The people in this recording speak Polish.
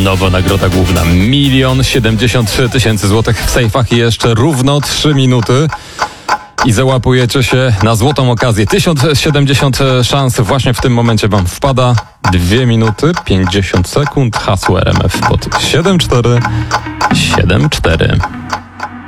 Nowa nagroda główna 1 073 000 złotych w sejfach i jeszcze równo 3 minuty. I załapujecie się na złotą okazję. 1070 szans właśnie w tym momencie wam wpada. 2 minuty 50 sekund. Hasło RMF pod 7474.